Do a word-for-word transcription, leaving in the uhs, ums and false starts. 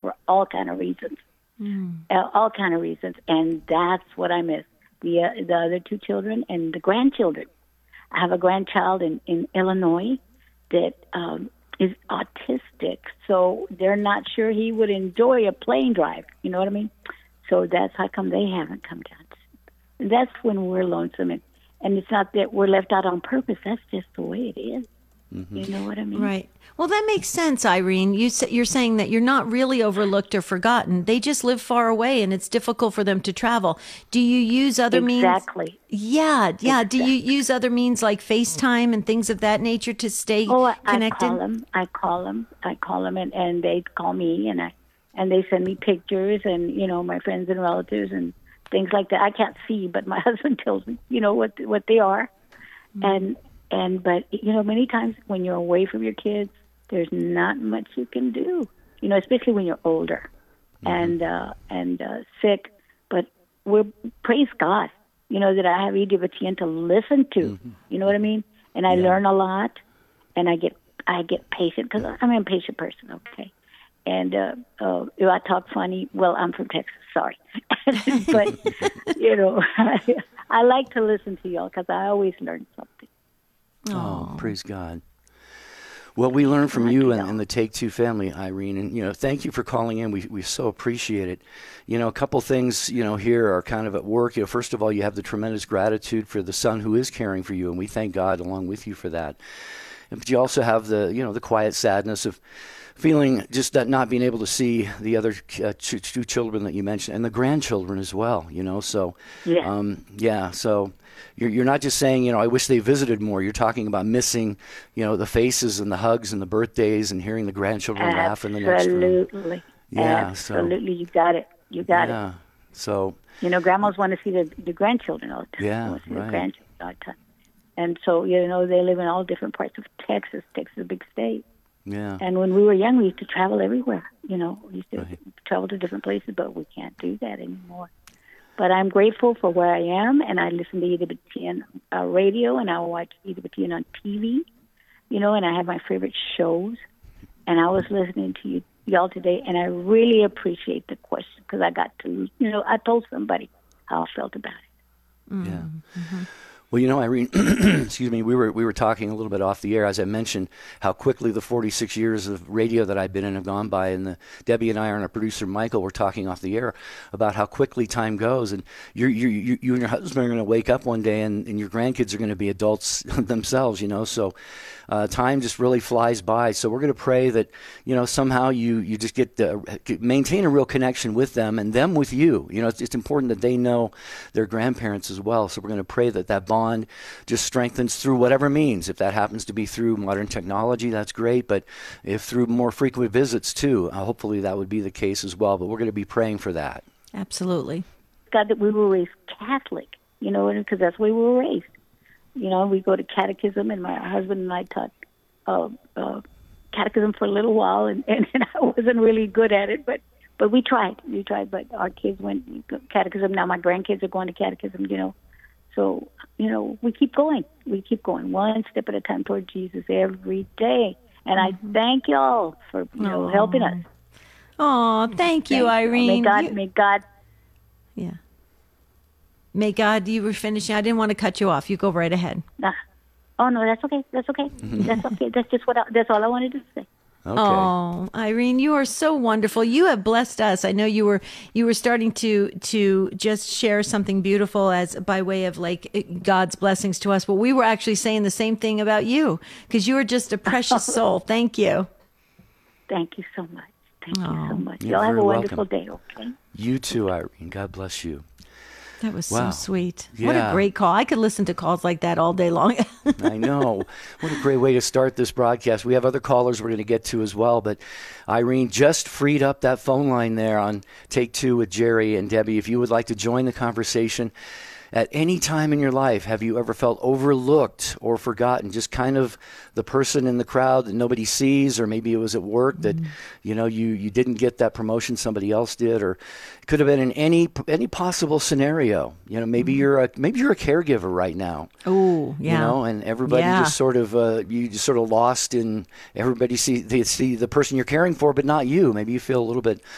for all kind of reasons, mm. uh, all kind of reasons, and that's what I miss. The uh, the other two children and the grandchildren. I have a grandchild in, in Illinois that um, is autistic, so they're not sure he would enjoy a plane drive. You know what I mean? So that's how come they haven't come down. And that's when we're lonesome, and, and it's not that we're left out on purpose. That's just the way it is. Mm-hmm. You know what I mean? Right. Well, that makes sense, Irene. You say, you're saying that you're not really overlooked or forgotten. They just live far away, and it's difficult for them to travel. Do you use other exactly. means? Exactly. Yeah, yeah. Exactly. Do you use other means like FaceTime and things of that nature to stay oh, connected? I call them. I call them. I call them, and, and they call me, and I and they send me pictures, and you know, my friends and relatives and things like that. I can't see, but my husband tells me, you know, what what they are, mm-hmm. and. And, but, you know, many times when you're away from your kids, there's not much you can do, you know, especially when you're older mm-hmm. and, uh, and, uh, sick. But we're, praise God, you know, that I have Edith Etienne to listen to, mm-hmm. you know what I mean? And I yeah. learn a lot, and I get, I get patient, because I'm an impatient person, okay? And, uh, uh, if I talk funny, well, I'm from Texas, sorry. But, you know, I, I like to listen to y'all, because I always learn something. Oh, praise God. Well, we learn from you and, and the Take Two family, Irene, and, you know, thank you for calling in. We we so appreciate it. You know, a couple things, you know, here are kind of at work. You know, first of all, you have the tremendous gratitude for the son who is caring for you, and we thank God along with you for that. But you also have the, you know, the quiet sadness of feeling just that not being able to see the other uh, two, two children that you mentioned, and the grandchildren as well, you know, so, yeah, um, yeah, so you're, you're not just saying, you know, I wish they visited more. You're talking about missing, you know, the faces and the hugs and the birthdays and hearing the grandchildren absolutely. laugh in the next room. Absolutely. Yeah, absolutely. So, you got it. You got yeah, it. so. You know, grandmas want to see the, the grandchildren all the time. Yeah, they want to see right. the grandchildren all the time. And so, you know, they live in all different parts of Texas. Texas is a big state. Yeah. And when we were young, we used to travel everywhere. You know, we used to right. travel to different places, but we can't do that anymore. But I'm grateful for where I am, and I listen to Edith Etienne uh, radio, and I watch Edith Etienne on T V, you know, and I have my favorite shows. And I was listening to you, y'all today, and I really appreciate the question, because I got to, you know, I told somebody how I felt about it. Mm-hmm. Yeah. Mm-hmm. Well, you know, Irene, excuse me, we were we were talking a little bit off the air, as I mentioned, how quickly the forty-six years of radio that I've been in have gone by. And the, Debbie and I and our producer, Michael, were talking off the air about how quickly time goes. And you're, you're, you you and your husband are going to wake up one day, and, and your grandkids are going to be adults themselves, you know. So uh, time just really flies by. So we're going to pray that, you know, somehow you, you just get to maintain a real connection with them and them with you. You know, it's, it's important that they know their grandparents as well. So we're going to pray that that bond just strengthens through whatever means. If that happens to be through modern technology, that's great. But if through more frequent visits too, uh, hopefully that would be the case as well. But we're going to be praying for that. Absolutely. God, that we were raised Catholic, you know, because that's the way we were raised. You know, we go to catechism, and my husband and I taught uh, uh, catechism for a little while, and, and, and I wasn't really good at it, but but we tried. We tried, but our kids went to catechism. Now my grandkids are going to catechism, you know. So, you know, we keep going. We keep going one step at a time toward Jesus every day. And I thank y'all for, you know, Aww. helping us. Oh, thank you, thank Irene. May God, you... may God. Yeah. May God, you were finishing. I didn't want to cut you off. You go right ahead. Nah. Oh, no, that's okay. That's okay. That's okay. That's just what I, that's all I wanted to say. Okay. Oh, Irene, you are so wonderful. You have blessed us. I know you were you were starting to to just share something beautiful as by way of like God's blessings to us, but we were actually saying the same thing about you, because you are just a precious soul. Thank you. Thank you so much. Thank oh, you so much. You're Y'all have a wonderful welcome. day, okay? You too, Irene. God bless you. That was Wow. so sweet. Yeah. What a great call. I could listen to calls like that all day long. I know. What a great way to start this broadcast. We have other callers we're going to get to as well, but Irene just freed up that phone line there on Take Two with Jerry and Debbie. If you would like to join the conversation at any time in your life, have you ever felt overlooked or forgotten? Just kind of the person in the crowd that nobody sees, or maybe it was at work that, mm. you know, you, you didn't get that promotion somebody else did, or it could have been in any any possible scenario. You know, maybe mm. you're a maybe you're a caregiver right now. Oh, yeah. You know, and everybody yeah. just sort of uh, you just sort of lost in everybody see they see the person you're caring for, but not you. Maybe you feel a little bit